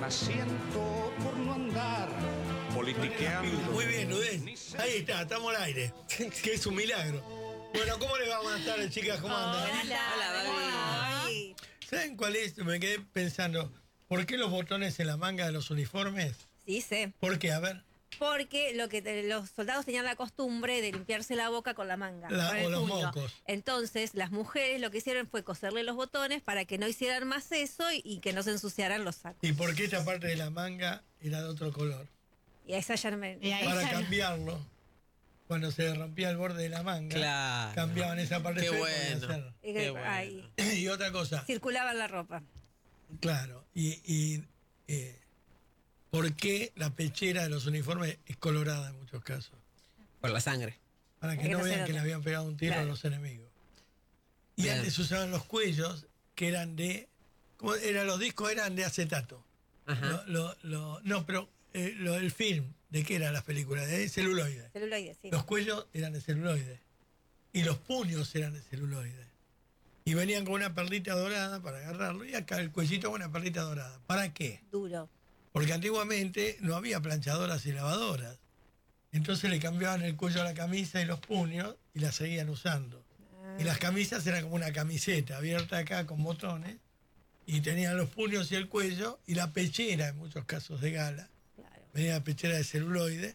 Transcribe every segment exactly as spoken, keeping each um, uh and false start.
asiento por no andar politiqueando. Muy bien, Nudez. Ahí está, estamos al aire. Que es un milagro. Bueno, ¿cómo les va? Buenas tardes, chicas, ¿cómo andan? Hola, hola, Babi. ¿Saben cuál es? Me quedé pensando, ¿por qué los botones en la manga de los uniformes? Sí, sé. ¿Por qué? A ver. Porque lo que te- los soldados tenían la costumbre de limpiarse la boca con la manga. La- con el o los puño. mocos. Entonces, las mujeres lo que hicieron fue coserle los botones para que no hicieran más eso y, y que no se ensuciaran los sacos. ¿Y por qué esta parte de la manga era de otro color? Y a esa ya no me... Y ahí Para ya no- cambiarlo. Cuando se rompía el borde de la manga, Claro. cambiaban esa parte. Qué fea y bueno. podían hacerlo. y- Qué bueno. ay, Y otra cosa, circulaban la ropa. claro, y, y eh, ¿por qué la pechera de los uniformes es colorada en muchos casos? Por la sangre. Para que Para que no no se vean note. que le habían pegado un tiro Claro. a los enemigos. Y Bien. antes usaban los cuellos que eran de, ¿cómo eran los discos? Eran de acetato. Ajá. Lo- lo- lo- no, pero eh, lo, el film, ¿de qué eran las películas? De celuloide. Celuloide, sí. Los cuellos eran de celuloide. Y los puños eran de celuloide. Y venían con una perlita dorada para agarrarlo. Y acá el cuellito con una perlita dorada. ¿Para qué? Duro. Porque antiguamente no había planchadoras y lavadoras. Entonces le cambiaban el cuello a la camisa y los puños y la seguían usando. Y las camisas eran como una camiseta abierta acá con botones. Y tenían los puños y el cuello y la pechera, en muchos casos de gala. Claro. Venía la pechera de celuloide.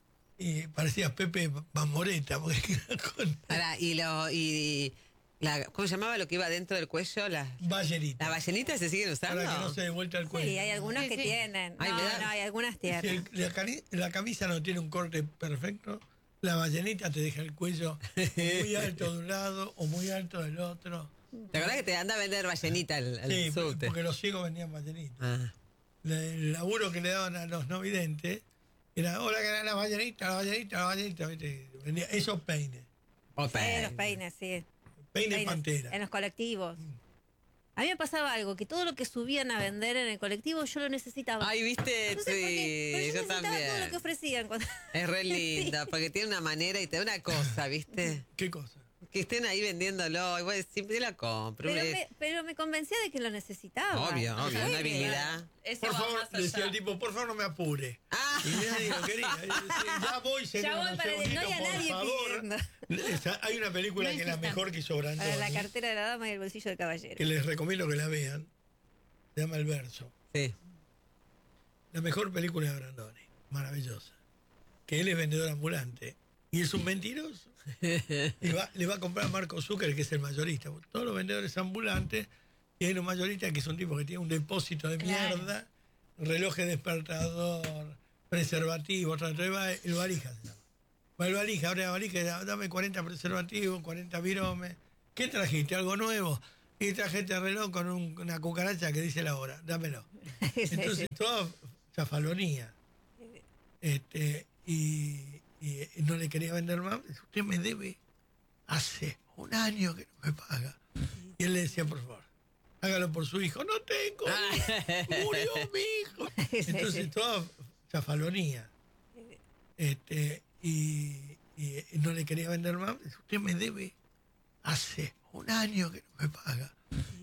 Y parecía Pepe Bamoreta. Porque era con Ahora, y lo. Y la, ¿Cómo se llamaba lo que iba dentro del cuello? Las ballerita. ¿La ballenitas se siguen usando? Para que no se dé vuelta el cuello. Sí, hay algunos Sí, que sí. tienen. Ay, no, me da- no, hay algunas Si tiernas. el- la, cani- la camisa no tiene un corte perfecto, la ballenita te deja el cuello muy alto de un lado o muy alto del otro. ¿Te acuerdas que te anda a vender ballenita al, al Sí, subte? porque los ciegos vendían ballenitas. Ah. Le- El laburo que le daban a los no videntes era, hola, que era la ballenita, la ballenita, la ballenita. ¿viste? Vendía esos peines. Opa. Sí, los peines, sí. Peine Peines, pantera. En los colectivos. A mí me pasaba algo, que todo lo que subían a vender en el colectivo yo lo necesitaba. Ay, viste, No sé por qué, pero sí, yo, yo necesitaba todo lo que también. ofrecían. cuando- Es re linda, Sí. porque tiene una manera y te da una cosa, ¿viste? ¿Qué cosa? Que estén ahí vendiéndolo, y vos siempre la compro. Pero es- me, pero me convencía de que lo necesitaba. Obvio, No obvio, sé, una habilidad. Eso Por va favor, más allá. decía el tipo, por favor no me apure. Ah. Y nadie lo quería. Y decía, ya voy, señor, Ya voy un para el- no segundito, hay a por nadie favor. pidiendo. Esa- hay una película No que es la insistan. mejor que hizo Brandoni, Para la cartera de la dama y el bolsillo del caballero. que les recomiendo que la vean. Se llama El Verso. Sí. La mejor película de Brandoni. Maravillosa. Que él es vendedor ambulante. Y es un mentiroso. Y va- le va a comprar a Marco Zucker, que es el mayorista. Todos los vendedores ambulantes tienen un mayorista que es un tipo que tiene un depósito de Claro. mierda, reloj despertador, preservativo. Entonces va el valija, se llama. Va el valija, abre la valija y da- dame cuarenta preservativos, cuarenta viromes. ¿Qué trajiste? ¿Algo nuevo? Y traje este reloj con un- una cucaracha que dice la hora. Dámelo. Entonces, toda chafalonía. Este, y, y no le quería vender más. Usted me debe hace un año que no me paga. Y él le decía, por favor, hágalo por su hijo. No tengo hijo. Murió mi hijo. Entonces, toda chafalonía. Este, y, y no le quería vender más. Usted me debe hace un año que no me paga.